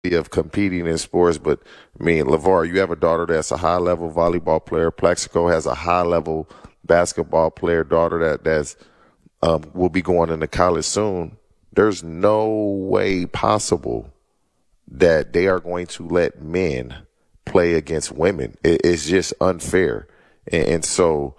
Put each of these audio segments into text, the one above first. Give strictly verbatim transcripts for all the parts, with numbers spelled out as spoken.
of competing in sports, but I mean, LeVar, you have a daughter that's a high level volleyball player. Plexico has a high level basketball player daughter that that's um, will be going into college soon. There's no way possible that they are going to let men play against women. It, it's just unfair, and, and so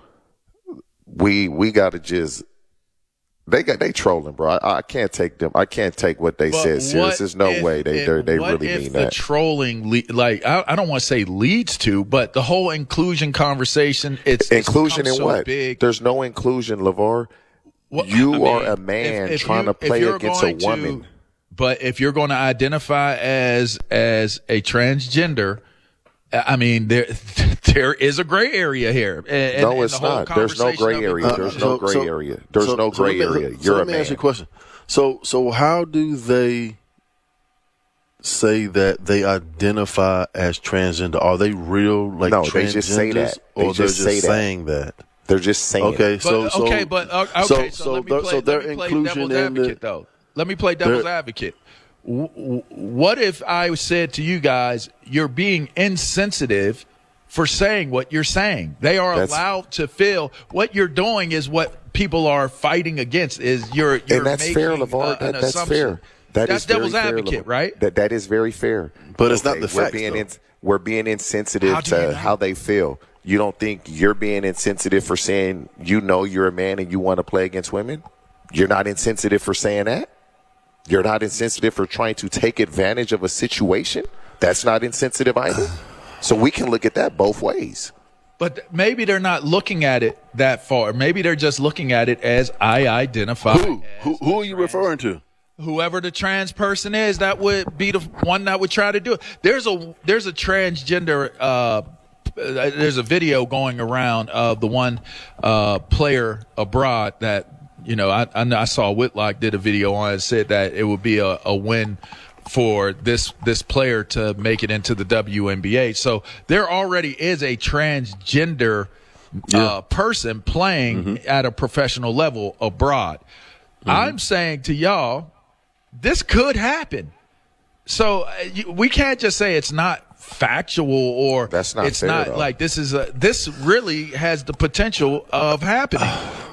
we we got to just. They got they trolling, bro. I, I can't take them. I can't take what they but said serious. There's no if, way they they, they what really if mean the that. Trolling, le- like I, I don't want to say leads to, but the whole inclusion conversation. It's Inclusion it's in so what? big. There's no inclusion, LeVar. Well, you I mean, are a man if, if trying you, to play against a to, woman. But if you're going to identify as as a transgender, I mean, there there is a gray area here. And, no, and it's the not. There's no gray area. Uh, There's so, no gray so, area. There's so, no gray so me, area. So You're let a me man. ask you a question. So, so how do they say that they identify as transgender? Are they real, like, no, transgenders? they just say that. They or they're just just say that. saying that? They're just saying. Okay, it. so, but, so okay, but uh, okay, so, so, so, let me their, play, so their let me play inclusion devil's in advocate, the, though. Let me play devil's advocate. W- w- what if I said to you guys, you're being insensitive for saying what you're saying? They are That's, allowed to feel what you're doing is what people are fighting against. Is you're you're and that's making fair, LeVar. uh, that, an that's assumption. fair. That that's is very devil's fair, advocate, LeVar. right? That that is very fair. But it's okay, not the we're facts, being though. in, we're being insensitive How do you to know? how they feel. You don't think you're being insensitive for saying you know you're a man and you want to play against women? You're not insensitive for saying that? You're not insensitive for trying to take advantage of a situation? That's not insensitive either. So we can look at that both ways. But maybe they're not looking at it that far. Maybe they're just looking at it as I identify. Who? Who, who are you trans. referring to? Whoever the trans person is, that would be the one that would try to do it. There's a there's a transgender. Uh, there's a video going around of the one uh, player abroad that you know. I, I I saw Whitlock did a video on it, said that it would be a, a win for this this player to make it into the W N B A. So there already is a transgender Yeah. uh, person playing Mm-hmm. at a professional level abroad. Mm-hmm. I'm saying to y'all, this could happen. So uh, you, we can't just say it's not factual or That's not it's fair, not though. like this is a this really has the potential of happening.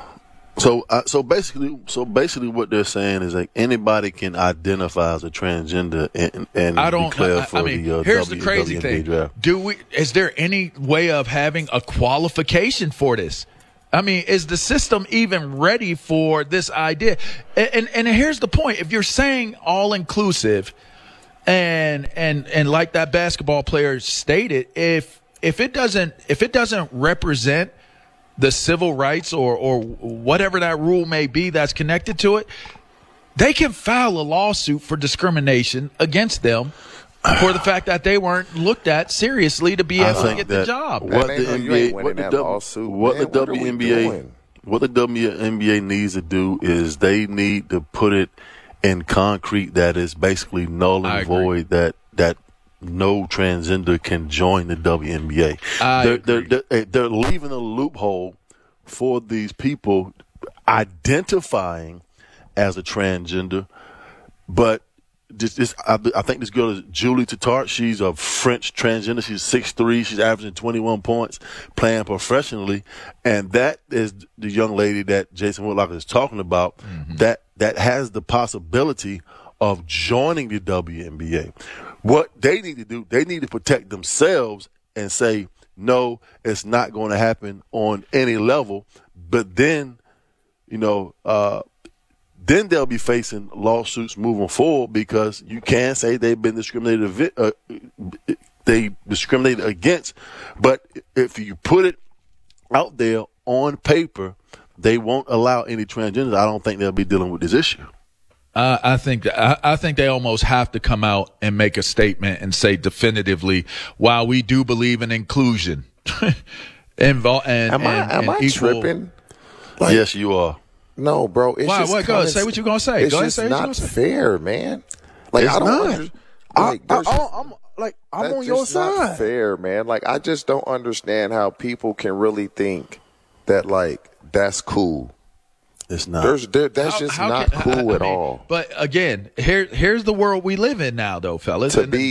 So, uh, so basically, so basically, what they're saying is like anybody can identify as a transgender and, and I don't. declare I, for I mean, the uh, here's w, the crazy W N B A thing. draft. Do we? Is there any way of having a qualification for this? I mean, is the system even ready for this idea? And and, and here's the point: if you're saying all inclusive, and and and like that basketball player stated, if if it doesn't if it doesn't represent the civil rights or or whatever that rule may be that's connected to it, they can file a lawsuit for discrimination against them for the fact that they weren't looked at seriously to be I able to think get the that job. What Man, the ain't no- you N B A, ain't winning what the, that w, lawsuit, what man. the What are we W N B A, doing? what the W N B A needs to do is they need to put it in concrete that is basically null I and agree. void that that no transgender can join the W N B A. I They're, agree. they're, they're, they're leaving a loophole for these people identifying as a transgender, but this, this I, I think this girl is Julie Tatar. She's a French transgender. She's six three. She's averaging twenty-one points, playing professionally, and that is the young lady that Jason Whitlock is talking about. Mm-hmm. That that has the possibility of joining the W N B A. What they need to do, they need to protect themselves and say, no, it's not going to happen on any level. But then, you know, uh, then they'll be facing lawsuits moving forward because you can say they've been discriminated, uh, they discriminated against. But if you put it out there on paper, they won't allow any transgenders. I don't think they'll be dealing with this issue. Uh, I think I, I think they almost have to come out and make a statement and say definitively, while we do believe in inclusion, and, and, Am I and, am and I equal, tripping? Like, Yes, you are. No, bro. It's Why? just What? Go kinda- ahead. Say what you gonna say. It's Go ahead, just say what you not gonna say. fair, man. Like It's I don't not. under, like, I, there's- I, I'm like I'm that's on your just not side. fair, man. Like I just don't understand how people can really think that like that's cool. It's not. There's there, that's How- just how not can- cool I at mean, all. But again, here here's the world we live in now, though, fellas. To And be